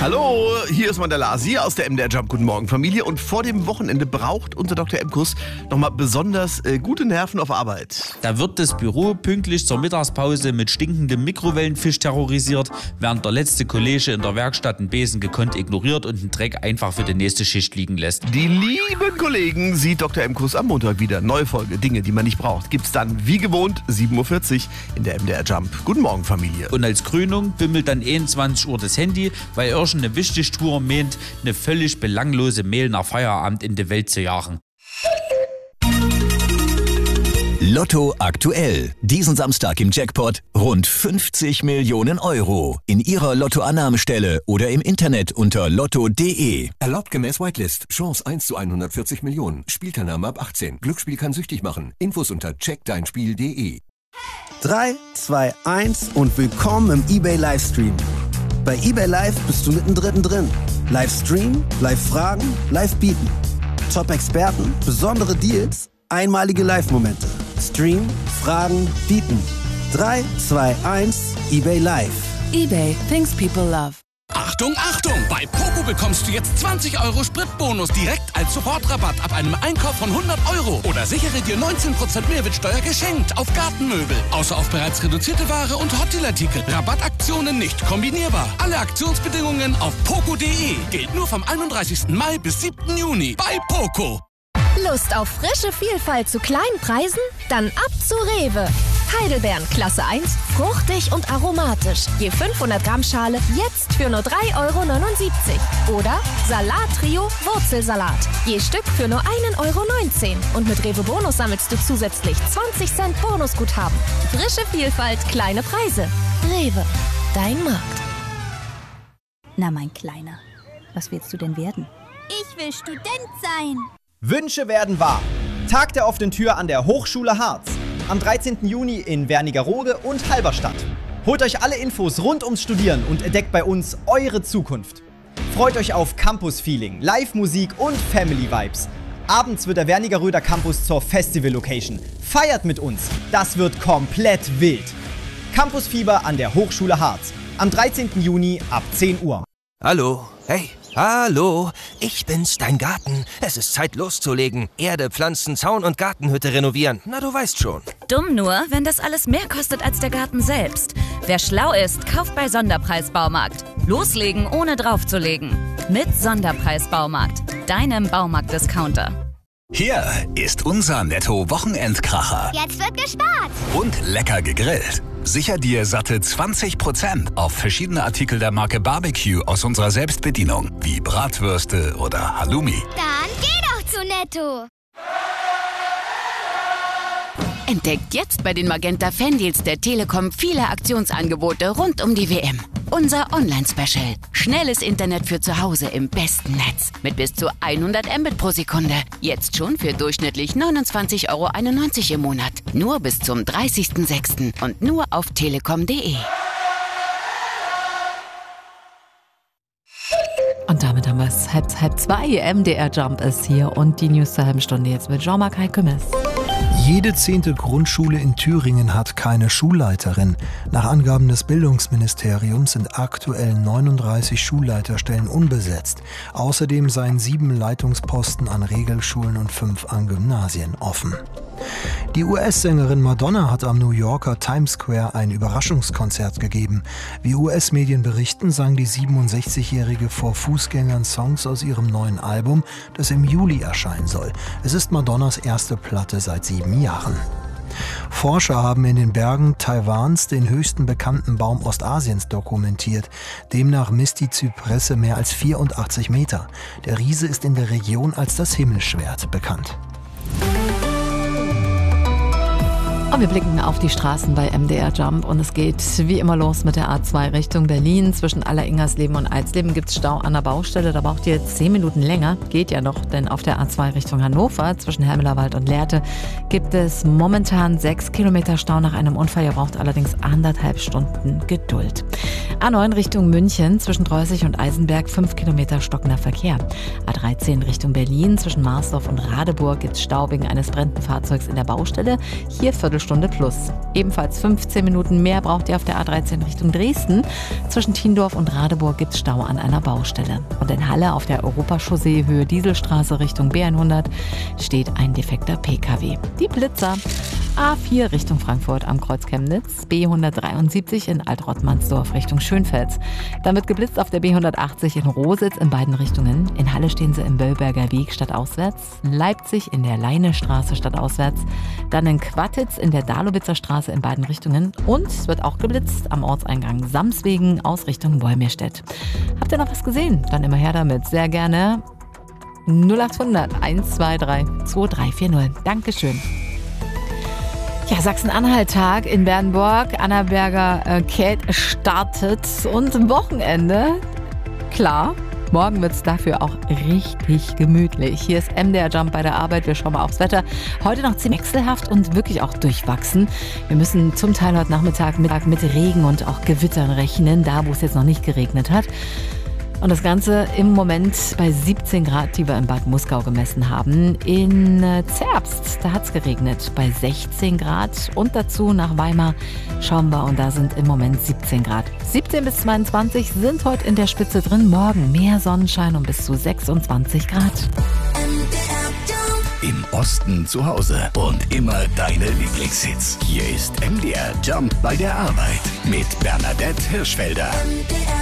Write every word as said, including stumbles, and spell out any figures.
Hallo, hier ist Mandela Sie aus der M D R Jump. Guten Morgen, Familie. Und vor dem Wochenende braucht unser Doktor Emkus nochmal besonders äh, gute Nerven auf Arbeit. Da wird das Büro pünktlich zur Mittagspause mit stinkendem Mikrowellenfisch terrorisiert, während der letzte Kollege in der Werkstatt einen Besen gekonnt ignoriert und den Dreck einfach für die nächste Schicht liegen lässt. Die lieben Kollegen sieht Doktor Emkus am Montag wieder. Neue Folge, Dinge, die man nicht braucht. Gibt's dann wie gewohnt sieben Uhr vierzig in der M D R Jump. Guten Morgen, Familie. Und als Krönung bimmelt dann einundzwanzig Uhr das Handy, weil er schon eine Wichtigtour meint, eine völlig belanglose Mail nach Feierabend in die Welt zu jagen. Lotto aktuell. Diesen Samstag im Jackpot rund fünfzig Millionen Euro. In Ihrer Lottoannahmestelle oder im Internet unter lotto punkt de. Erlaubt gemäß Whitelist. Chance eins zu hundertvierzig Millionen. Spielteilnahme ab achtzehn. Glücksspiel kann süchtig machen. Infos unter check dein spiel punkt de. drei, zwei, eins und willkommen im eBay Livestream. Bei eBay Live bist du mittendrin drin. Livestream, Live-Fragen, Live-Bieten. Top-Experten, besondere Deals, einmalige Live-Momente. Stream, Fragen, Bieten. drei, zwei, eins, eBay Live. eBay, things people love. Achtung, Achtung! Bei Poco bekommst du jetzt zwanzig Euro Spritbonus direkt als Sofortrabatt ab einem Einkauf von hundert Euro. Oder sichere dir neunzehn Prozent Mehrwertsteuer geschenkt auf Gartenmöbel. Außer auf bereits reduzierte Ware und Hotdealer-Artikel. Rabattaktionen nicht kombinierbar. Alle Aktionsbedingungen auf poco punkt de. Gilt nur vom einunddreißigsten Mai bis siebten Juni bei Poco. Lust auf frische Vielfalt zu kleinen Preisen? Dann ab zu Rewe. Heidelbeeren Klasse eins, fruchtig und aromatisch. Je fünfhundert Gramm Schale jetzt für nur drei Euro neunundsiebzig. Oder Salat-Trio Wurzelsalat. Je Stück für nur ein Euro neunzehn. Und mit Rewe Bonus sammelst du zusätzlich zwanzig Cent Bonusguthaben. Frische Vielfalt, kleine Preise. Rewe, dein Markt. Na, mein Kleiner, was willst du denn werden? Ich will Student sein. Wünsche werden wahr. Tag der offenen Tür an der Hochschule Harz. Am dreizehnten Juni in Wernigerode und Halberstadt. Holt euch alle Infos rund ums Studieren und entdeckt bei uns eure Zukunft. Freut euch auf Campus-Feeling, Live-Musik und Family-Vibes. Abends wird der Wernigeröder Campus zur Festival-Location. Feiert mit uns, das wird komplett wild. Campusfieber an der Hochschule Harz. Am dreizehnten Juni ab zehn Uhr. Hallo, hey. Hallo, ich bin's, dein Garten. Es ist Zeit loszulegen. Erde, Pflanzen, Zaun und Gartenhütte renovieren. Na, du weißt schon. Dumm nur, wenn das alles mehr kostet als der Garten selbst. Wer schlau ist, kauft bei Sonderpreis Baumarkt. Loslegen, ohne draufzulegen. Mit Sonderpreis Baumarkt, deinem Baumarkt-Discounter. Hier ist unser Netto-Wochenendkracher. Jetzt wird gespart. Und lecker gegrillt. Sicher dir satte zwanzig Prozent auf verschiedene Artikel der Marke Barbecue aus unserer Selbstbedienung, wie Bratwürste oder Halloumi. Dann geh doch zu Netto. Entdeckt jetzt bei den Magenta Fandeals der Telekom viele Aktionsangebote rund um die W M. Unser Online-Special. Schnelles Internet für zu Hause im besten Netz. Mit bis zu hundert Mbit pro Sekunde. Jetzt schon für durchschnittlich neunundzwanzig Euro einundneunzig im Monat. Nur bis zum dreißigsten sechsten und nur auf telekom punkt de. Und damit haben wir es. Halb, halb zwei. M D R Jump ist hier und die News zur halben Stunde jetzt mit Jean-Marc Heikümmes. Jede zehnte Grundschule in Thüringen hat keine Schulleiterin. Nach Angaben des Bildungsministeriums sind aktuell neununddreißig Schulleiterstellen unbesetzt. Außerdem seien sieben Leitungsposten an Regelschulen und fünf an Gymnasien offen. Die U S-Sängerin Madonna hat am New Yorker Times Square ein Überraschungskonzert gegeben. Wie U S-Medien berichten, sang die siebenundsechzigjährige vor Fußgängern Songs aus ihrem neuen Album, das im Juli erscheinen soll. Es ist Madonnas erste Platte seit sieben Jahren. Forscher haben in den Bergen Taiwans den höchsten bekannten Baum Ostasiens dokumentiert. Demnach misst die Zypresse mehr als vierundachtzig Meter. Der Riese ist in der Region als das Himmelschwert bekannt. Und wir blicken auf die Straßen bei M D R Jump und es geht wie immer los mit der A zwei Richtung Berlin. Zwischen Alleringersleben und Alsleben gibt es Stau an der Baustelle. Da braucht ihr zehn Minuten länger. Geht ja noch, denn auf der A zwei Richtung Hannover zwischen Helmelerwald und Lehrte gibt es momentan sechs Kilometer Stau nach einem Unfall. Ihr braucht allerdings anderthalb Stunden Geduld. A neun Richtung München zwischen Dreußig und Eisenberg fünf Kilometer stockender Verkehr. A dreizehn Richtung Berlin zwischen Marsdorf und Radeburg gibt es Stau wegen eines brennenden Fahrzeugs in der Baustelle. Hier Viertelstunde Stunde plus. Ebenfalls fünfzehn Minuten mehr braucht ihr auf der A dreizehn Richtung Dresden. Zwischen Tiendorf und Radeburg gibt es Stau an einer Baustelle. Und in Halle auf der Europachaussee Höhe Dieselstraße Richtung B hundert steht ein defekter P K W. Die Blitzer. A vier Richtung Frankfurt am Kreuz Chemnitz, B hundertdreiundsiebzig in Alt-Rottmannsdorf Richtung Schönfels. Dann wird geblitzt auf der B hundertachtzig in Rositz in beiden Richtungen. In Halle stehen sie im Böllberger Weg stadtauswärts, Leipzig in der Leinestraße stadtauswärts, dann in Quattitz in der Dalowitzer Straße in beiden Richtungen und es wird auch geblitzt am Ortseingang Samswegen aus Richtung Wolmirstedt. Habt ihr noch was gesehen? Dann immer her damit, sehr gerne. null acht hundert eins zwei drei zwei drei vier null. Dankeschön. Ja, Sachsen-Anhalt-Tag in Bernburg. Annaberger äh, Käth startet und am Wochenende, klar, morgen wird es dafür auch richtig gemütlich. Hier ist M D R Jump bei der Arbeit. Wir schauen mal aufs Wetter. Heute noch ziemlich wechselhaft und wirklich auch durchwachsen. Wir müssen zum Teil heute Nachmittag mit, mit Regen und auch Gewittern rechnen, da wo es jetzt noch nicht geregnet hat. Und das Ganze im Moment bei siebzehn Grad, die wir in Bad Muskau gemessen haben. In Zerbst, da hat es geregnet bei sechzehn Grad. Und dazu nach Weimar schauen wir und da sind im Moment siebzehn Grad. siebzehn bis zweiundzwanzig sind heute in der Spitze drin. Morgen mehr Sonnenschein und bis zu sechsundzwanzig Grad. Im Osten zu Hause und immer deine Lieblingshits. Hier ist M D R Jump bei der Arbeit mit Bernadette Hirschfelder.